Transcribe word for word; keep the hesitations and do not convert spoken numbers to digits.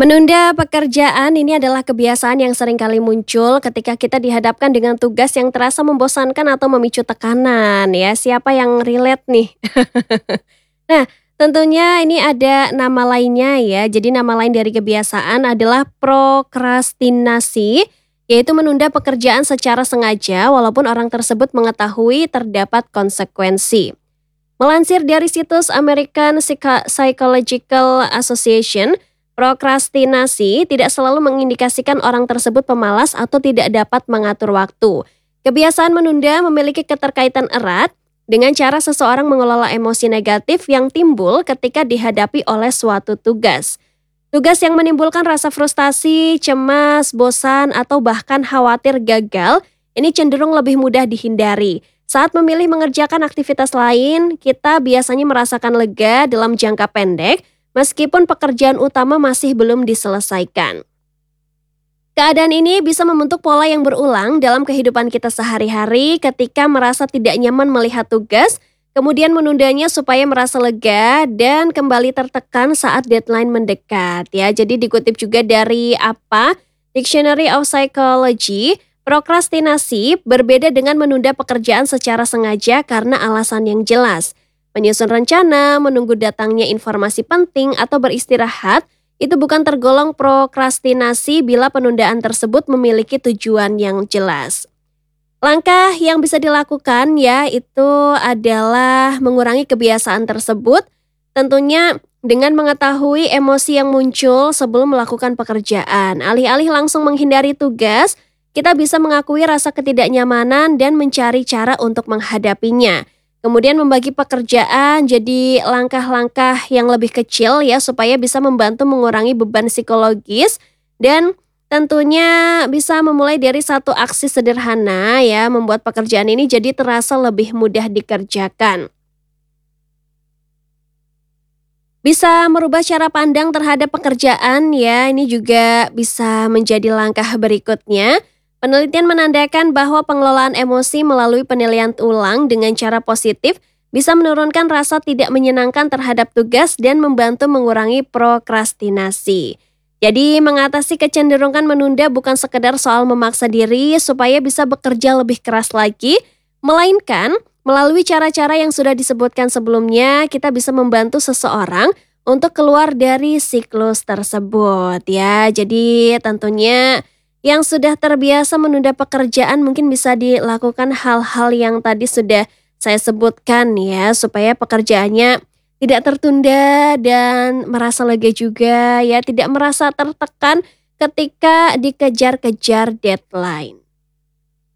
Menunda pekerjaan ini adalah kebiasaan yang sering kali muncul ketika kita dihadapkan dengan tugas yang terasa membosankan atau memicu tekanan ya. Siapa yang relate nih? Nah, tentunya ini ada nama lainnya ya. Jadi nama lain dari kebiasaan adalah prokrastinasi, yaitu menunda pekerjaan secara sengaja walaupun orang tersebut mengetahui terdapat konsekuensi. Melansir dari situs American Psycho- Psychological Association, prokrastinasi tidak selalu mengindikasikan orang tersebut pemalas atau tidak dapat mengatur waktu. Kebiasaan menunda memiliki keterkaitan erat dengan cara seseorang mengelola emosi negatif yang timbul ketika dihadapi oleh suatu tugas. Tugas yang menimbulkan rasa frustasi, cemas, bosan, atau bahkan khawatir gagal, ini cenderung lebih mudah dihindari. Saat memilih mengerjakan aktivitas lain, kita biasanya merasakan lega dalam jangka pendek, meskipun pekerjaan utama masih belum diselesaikan. Keadaan ini bisa membentuk pola yang berulang dalam kehidupan kita sehari-hari ketika merasa tidak nyaman melihat tugas, kemudian menundanya supaya merasa lega dan kembali tertekan saat deadline mendekat. Ya, jadi dikutip juga dari apa? Dictionary of Psychology, prokrastinasi berbeda dengan menunda pekerjaan secara sengaja karena alasan yang jelas. Menyusun rencana, menunggu datangnya informasi penting, atau beristirahat, itu bukan tergolong prokrastinasi bila penundaan tersebut memiliki tujuan yang jelas. Langkah yang bisa dilakukan ya itu adalah mengurangi kebiasaan tersebut, tentunya dengan mengetahui emosi yang muncul sebelum melakukan pekerjaan. Alih-alih langsung menghindari tugas, kita bisa mengakui rasa ketidaknyamanan dan mencari cara untuk menghadapinya. Kemudian membagi pekerjaan jadi langkah-langkah yang lebih kecil ya supaya bisa membantu mengurangi beban psikologis dan tentunya bisa memulai dari satu aksi sederhana ya membuat pekerjaan ini jadi terasa lebih mudah dikerjakan. Bisa merubah cara pandang terhadap pekerjaan ya, ini juga bisa menjadi langkah berikutnya. Penelitian menandakan bahwa pengelolaan emosi melalui penilaian ulang dengan cara positif bisa menurunkan rasa tidak menyenangkan terhadap tugas dan membantu mengurangi prokrastinasi. Jadi mengatasi kecenderungan menunda bukan sekedar soal memaksa diri supaya bisa bekerja lebih keras lagi, melainkan melalui cara-cara yang sudah disebutkan sebelumnya kita bisa membantu seseorang untuk keluar dari siklus tersebut ya. Jadi tentunya yang sudah terbiasa menunda pekerjaan mungkin bisa dilakukan hal-hal yang tadi sudah saya sebutkan ya supaya pekerjaannya tidak tertunda dan merasa lega juga ya, tidak merasa tertekan ketika dikejar-kejar deadline.